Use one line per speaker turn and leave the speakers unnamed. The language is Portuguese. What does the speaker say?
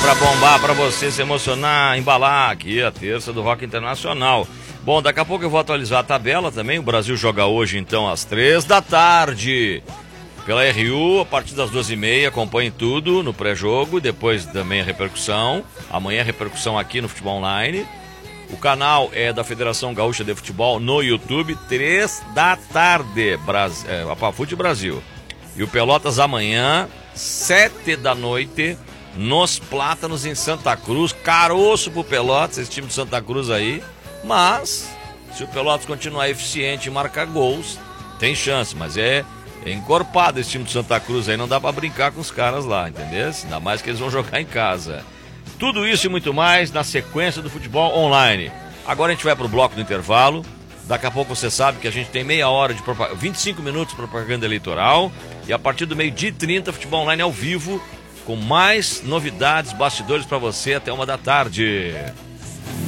pra bombar, pra você se emocionar, embalar aqui a terça do Rock Internacional. Bom, daqui a pouco eu vou atualizar a tabela também. O Brasil joga hoje, então, às 3 da tarde. Pela RU, a partir das 12h30, acompanhe tudo no pré-jogo, depois também a repercussão. Amanhã a repercussão aqui no Futebol Online. O canal é da Federação Gaúcha de Futebol no YouTube, 3 da tarde, Apafute Brasil. E o Pelotas amanhã, 7 da noite, nos Plátanos em Santa Cruz. Caroço pro Pelotas, esse time de Santa Cruz aí. Mas, se o Pelotas continuar eficiente e marcar gols, tem chance, mas é encorpado esse time de Santa Cruz aí, não dá pra brincar com os caras lá, entendeu? Ainda mais que eles vão jogar em casa. Tudo isso e muito mais na sequência do Futebol Online. Agora a gente vai pro bloco do intervalo. Daqui a pouco você sabe que a gente tem meia hora de 25 minutos de propaganda eleitoral. E a partir do 12h30, Futebol Online ao vivo, com mais novidades, bastidores pra você até 1 da tarde.